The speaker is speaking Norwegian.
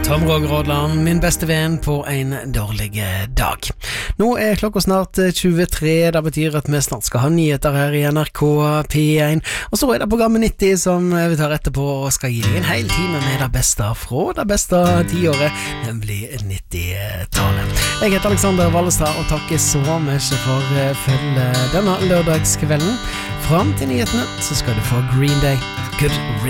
Tom Roger Rodland, min beste venn på en dårlig dag. Nå klokka snart 23, det betyr at vi snart skal ha nyheter her i NRK P1, og så det programmet 90 som vi tar etterpå og skal gi deg en hel time med det beste fra det beste tiåret, nemlig 90-tallet. Jeg heter Alexander Wallestad og takker så mye for følge denne lørdagskvelden. Fram til nyhetene så skal du få Green Day, Good Riddance.